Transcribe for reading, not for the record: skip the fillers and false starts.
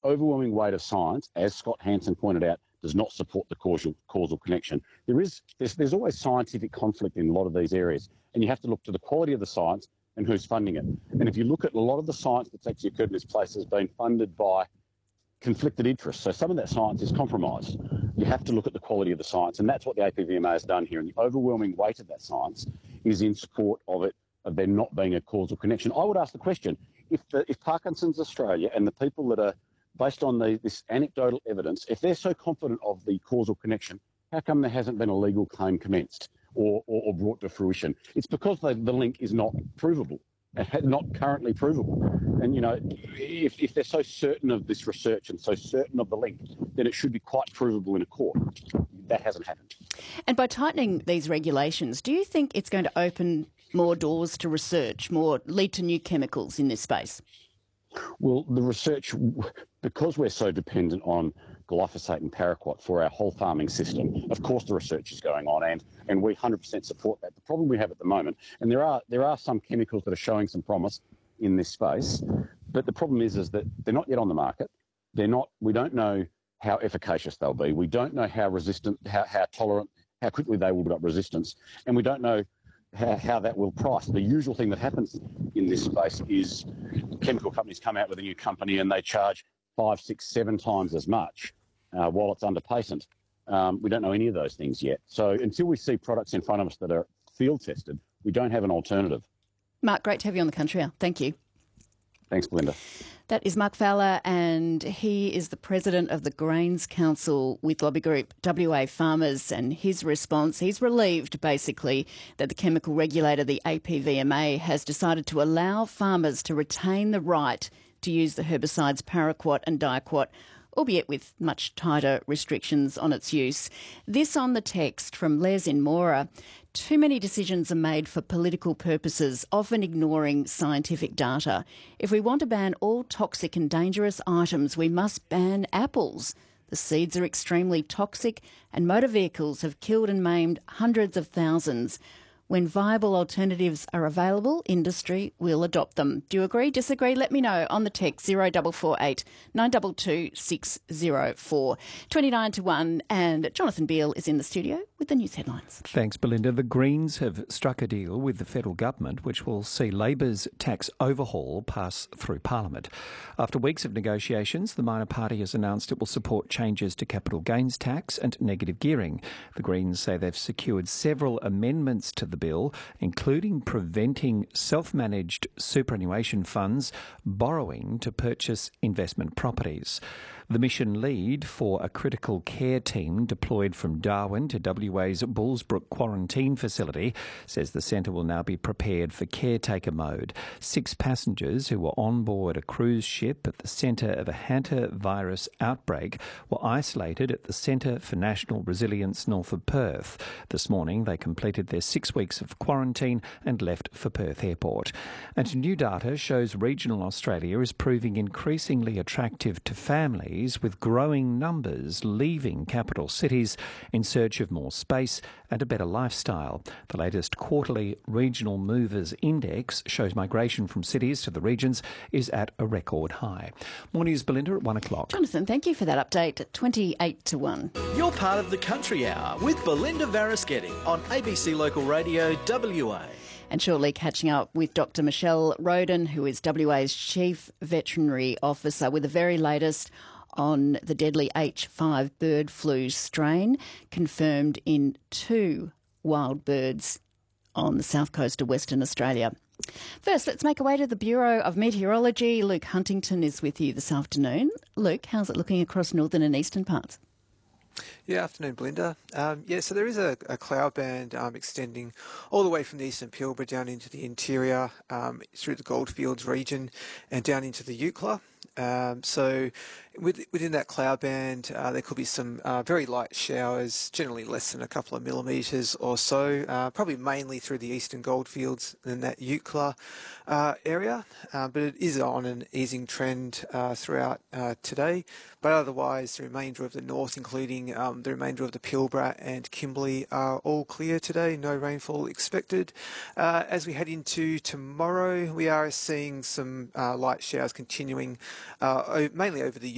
overwhelming weight of science, as Scott Hansen pointed out, does not support the causal connection. There's always scientific conflict in a lot of these areas, and you have to look to the quality of the science and who's funding it. And if you look at a lot of the science that's actually occurred in this place has been funded by conflicted interests. So some of that science is compromised. You have to look at the quality of the science, and that's what the APVMA has done here. And the overwhelming weight of that science is in support of there not being a causal connection. I would ask the question, if Parkinson's Australia and the people that are based on this anecdotal evidence, if they're so confident of the causal connection, how come there hasn't been a legal claim commenced or brought to fruition? It's because the link is not provable, not currently provable. And, if they're so certain of this research and so certain of the link, then it should be quite provable in a court. That hasn't happened. And by tightening these regulations, do you think it's going to open more doors to research, lead to new chemicals in this space? Well, the research, because we're so dependent on glyphosate and paraquat for our whole farming system, of course the research is going on, and we 100% support that. The problem we have at the moment, and there are some chemicals that are showing some promise in this space, but the problem is that they're not yet on the market. We don't know how efficacious they'll be. We don't know how resistant, how tolerant, how quickly they will build up resistance, and we don't know how that will price. The usual thing that happens in this space is chemical companies come out with a new company and they charge 5, 6, 7 times as much while it's under patent. We don't know any of those things yet. So until we see products in front of us that are field tested, we don't have an alternative. Mark, great to have you on the Country Hour. Thank you. Thanks, Belinda. That is Mark Fowler, and he is the president of the Grains Council with lobby group WA Farmers, and his response, he's relieved basically that the chemical regulator, the APVMA, has decided to allow farmers to retain the right to use the herbicides paraquat and diquat, albeit with much tighter restrictions on its use. This on the text from Les in Mora. Too many decisions are made for political purposes, often ignoring scientific data. If we want to ban all toxic and dangerous items, we must ban apples. The seeds are extremely toxic, and motor vehicles have killed and maimed hundreds of thousands. When viable alternatives are available, industry will adopt them. Do you agree, disagree? Let me know on the text 0448 922 604. 29 to 1, and Jonathan Beale is in the studio with the news headlines. Thanks, Belinda. The Greens have struck a deal with the federal government which will see Labor's tax overhaul pass through Parliament. After weeks of negotiations, the minor party has announced it will support changes to capital gains tax and negative gearing. The Greens say they've secured several amendments to the bill, including preventing self-managed superannuation funds borrowing to purchase investment properties. The mission lead for a critical care team deployed from Darwin to WA's Bullsbrook quarantine facility says the centre will now be prepared for caretaker mode. 6 passengers who were on board a cruise ship at the centre of a hantavirus outbreak were isolated at the Centre for National Resilience north of Perth. This morning they completed their 6 weeks of quarantine and left for Perth Airport. And new data shows regional Australia is proving increasingly attractive to families, with growing numbers leaving capital cities in search of more space and a better lifestyle. The latest quarterly Regional Movers Index shows migration from cities to the regions is at a record high. More news, Belinda, at 1 o'clock. Jonathan, thank you for that update at 28 to 1. You're part of the Country Hour with Belinda Varaschetti on ABC Local Radio WA. And shortly catching up with Dr Michelle Roden, who is WA's Chief Veterinary Officer, with the very latest on the deadly H5 bird flu strain confirmed in 2 wild birds on the south coast of Western Australia. First, let's make our way to the Bureau of Meteorology. Luke Huntington is with you this afternoon. Luke, how's it looking across northern and eastern parts? Yeah, afternoon, Belinda. So there is a cloud band extending all the way from the eastern Pilbara down into the interior, through the Goldfields region and down into the Eucla. So within that cloud band, there could be some very light showers, generally less than a couple of millimetres or so, probably mainly through the eastern Goldfields and that Eucla area. But it is on an easing trend throughout today. But otherwise, the remainder of the north, including the remainder of the Pilbara and Kimberley, are all clear today. No rainfall expected. As we head into tomorrow, we are seeing some light showers continuing mainly over the